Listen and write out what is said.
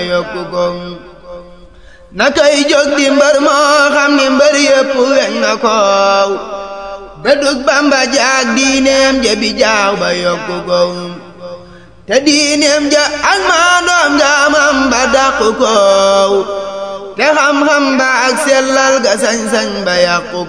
yokku ko na kay jóg di mbër moo xam ni mbër yépp weñ na ko dëddug Bamba jaag diineem ja bi jaaw ba yokku ko te diineem ja ak maandoom jaamam ba dàqu ko te xam-xam ba ak sellal ga sañ-sañ ba yàqu